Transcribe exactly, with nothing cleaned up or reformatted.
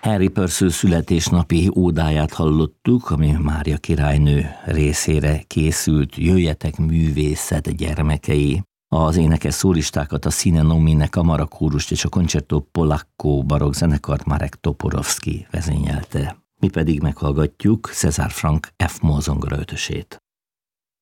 Henry Purcell születésnapi ódáját hallottuk, ami Mária királynő részére készült, Jöjjetek művészet gyermekei. Az énekes szólistákat, a Sine Nomine kamarakórust és a Concerto Polacco barokk zenekart Marek Toporowski vezényelte. Mi pedig meghallgatjuk César Franck F-moll zongora ötösét.